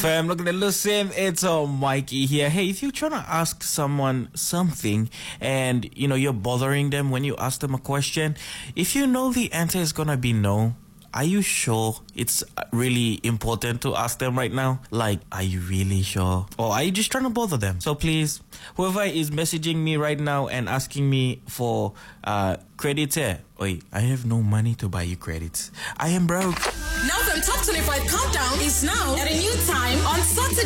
FM. Look at the same. It's Mikey here. Hey, if you're trying to ask someone something and you're bothering them when you ask them a question, if you know the answer is gonna be no, are you sure it's really important to ask them right now? Like, are you really sure? Or are you just trying to bother them? So please, whoever is messaging me right now and asking me for credits here, wait, I have no money to buy you credits. I am broke. Now from Top 25 Countdown is now at a new time on Saturday.